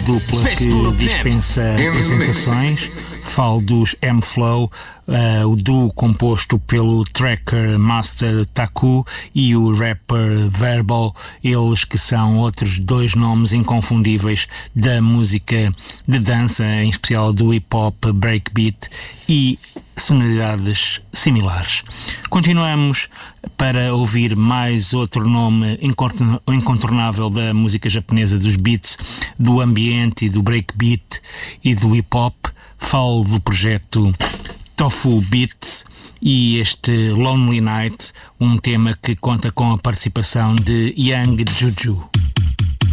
dupla que dispensa apresentações. Falo dos M-Flow, o duo composto pelo tracker Master Taku e o rapper Verbal, eles que são outros dois nomes inconfundíveis da música de dança, em especial do hip-hop, breakbeat e sonoridades similares. Continuamos para ouvir mais outro nome incontornável da música japonesa, dos beats, do ambiente, do breakbeat e do hip-hop. Falo do projeto Tofu Beats e este Lonely Night, um tema que conta com a participação de Young Juju.